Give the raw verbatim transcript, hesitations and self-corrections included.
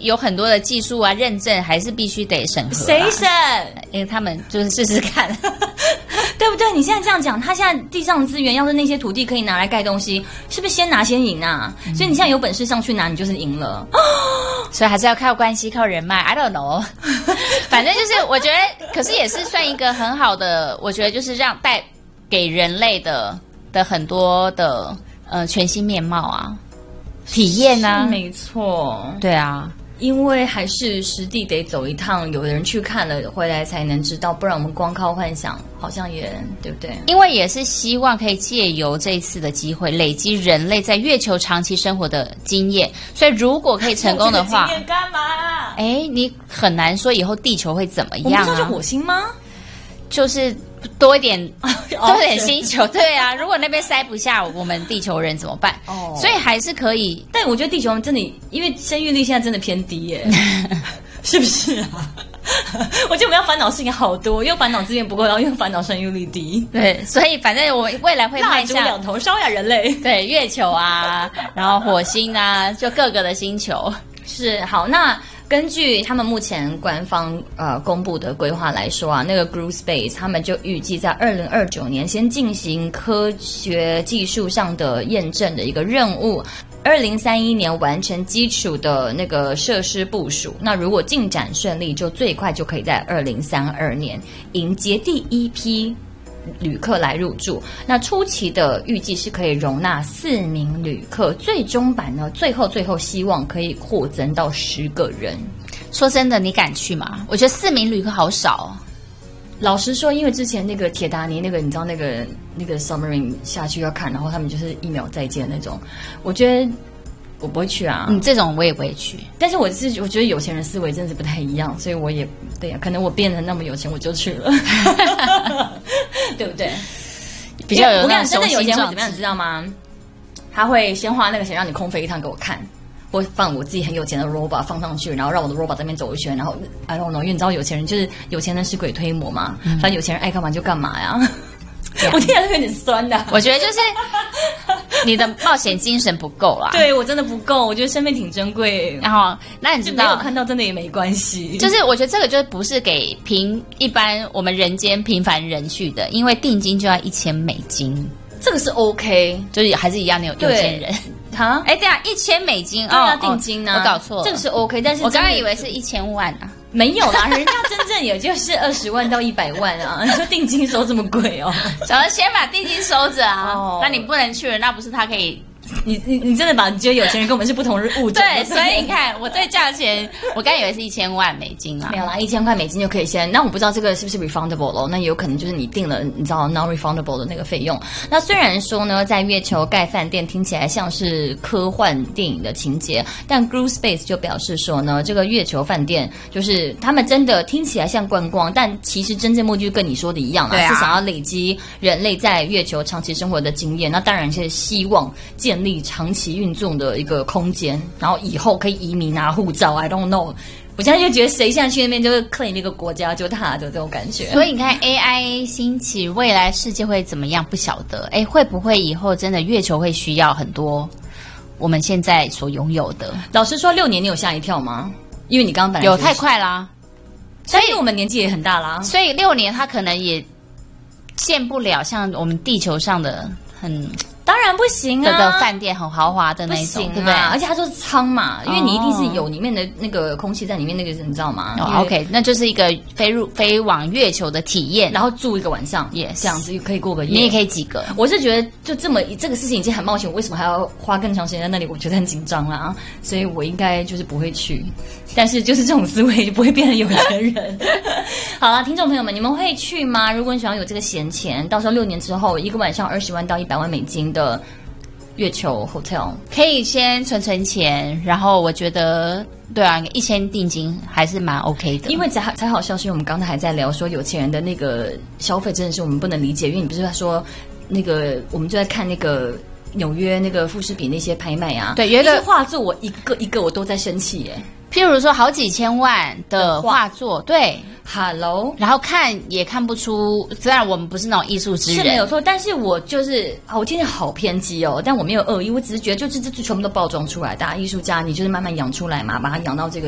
有很多的技术啊认证，还是必须得审核、啊。 谁审？ 因为他们就是试试看， 对不对？你现在这样讲，他现在地上的资源，要是那些土地可以拿来盖东西，是不是先拿先赢啊？嗯、所以你现在有本事上去拿，你就是赢了。 所以还是要靠关系、靠人脉。I don't know， 反正就是我觉得，可是也是算一个很好的，我觉得就是让带给人类的的很多的呃全新面貌啊，体验啊， 没错， 对啊。 因为还是实地得走一趟，有人去看了回来才能知道，不然我们光靠幻想好像也对不对？ 因为也是希望可以借由这一次的机会，累积人类在月球长期生活的经验。所以如果可以成功的话， 经验干嘛、啊？ 哎，你很难说以后地球会怎么样啊？ 我们是要去火星吗？ 就是多一点，多一点星球，对啊。如果那边塞不下我们地球人怎么办？哦，所以还是可以。 但我觉得地球真的，因为生育率现在真的偏低耶，是不是啊？我觉得我们要烦恼事情好多，又烦恼资源不够，然后又烦恼生育率低。 对，所以反正我未来会迈向蜡烛两头烧呀，人类。 对，月球啊，然后火星啊，就各个的星球。 是好，那。根据他们目前官方呃公布的规划来说啊，那个 Groove Space 他们就预计在二零二九年先进行科学技术上的验证的一个任务，二零三一年完成基础的那个设施部署。那如果进展顺利，就最快就可以在二零三二年迎接第一批旅客来入住。那初期的预计是可以容纳四名旅客，最终版呢，最后最后希望可以扩增到十个人。 说真的，你敢去吗？我觉得四名旅客好少哦。 老实说，因为之前那个铁达尼那个，你知道那个那个 submarine 下去要看，然后他们就是一秒再见那种，我觉得我不会去啊。 嗯，这种我也不会去。 但是我是我觉得有钱人思维真的是不太一样，所以我也对呀、啊，可能我变得那么有钱我就去了，对不对？比较有那种雄心壮志。我跟你讲，真的有钱会怎么样，你知道吗？他会先花那个钱让你空飞一趟给我看。或放我自己很有钱的 robot 放上去，然后让我的 robot 在那边走一圈，然后 I don't know， 因为你知道有钱人就是有钱人使鬼推磨嘛，嗯、反正有钱人爱干嘛就干嘛呀。我听起来有点酸的、啊。 我觉得就是你的冒险精神不够啦。 对我真的不够，我觉得生命挺珍贵。 然后，那你知道没有看到真的也没关系。 就是我觉得这个就不是给平一般我们人间平凡人去的，因为定金就要一千美金。 这个是 OK， 就是还是一样的有有钱人。 哈， 哎，对啊，一千美金哦，要定金呢、啊哦，我搞错了， 这个是 OK， 但是我刚刚以为是一千万啊， 没有啦，人家真正也就是二十万到一百万啊，你说定金收这么贵哦？ 想要先把定金收着啊，哦、那你不能去了，那不是他可以。 你你你真的把你觉得有钱人跟我们是不同物种？ 对，所以你看我对价钱，我刚以为是一千万美金啊， 没有啦，一千块美金就可以先。那我不知道这个是不是 refundable 咯？那有可能就是你定了，你知道 non refundable 的那个费用。那虽然说呢，在月球盖饭店听起来像是科幻电影的情节，但 Groove Space 就表示说呢，这个月球饭店就是他们真的听起来像观光，但其实真正目的就跟你说的一样啦，啊、是想要累积人类在月球长期生活的经验。那当然是希望建立长期运作的一个空间，然后以后可以移民拿护照 I don't know， 我现在就觉得谁现在去那边就是 claim 一个国家就他的这种感觉。 所以你看 A I 兴起，未来世界会怎么样不晓得。哎，会不会以后真的月球会需要很多我们现在所拥有的？ 老实说，六年你有吓一跳吗？因为你刚刚本来、 就是、有太快啦， 所以我们年纪也很大啦， 所以六年它可能也建不了像我们地球上的很。 当然不行啊！ 的饭店很豪华的那一种， 不行啊、 对不对？ 而且它就是舱嘛，因为你一定是有里面的那个空气在里面，那个你知道吗？ 哦 ，OK， 那就是一个飞入飞往月球的体验， 然后住一个晚上， 也、yes. 这样子可以过个夜。 你也可以几个？ 我是觉得就这么这个事情已经很冒险，我为什么还要花更长时间在那里？我觉得很紧张啦，所以我应该就是不会去。但是就是这种思维就不会变成有钱人。好了，听众朋友们，你们会去吗？如果你想要有这个闲钱，到时候六年之后一个晚上二十万到一百万美金的月球 hotel， 可以先存存钱，然后我觉得对啊，一千定金还是蛮 OK 的。 因为才才好笑，是因为我们刚才还在聊说有钱人的那个消费真的是我们不能理解，因为你不是说那个我们就在看那个纽约那个富士比那些拍卖啊， 对，有一个画作我一个一个我都在生气耶。 譬如说好几千万的画作，对 ，Hello， 然后看也看不出，虽然我们不是那种艺术之人， 是没有错，但是我就是啊，我听起来好偏激哦，但我没有恶意，我只是觉得就是这全部都包装出来的，大家艺术家你就是慢慢养出来嘛，把它养到这个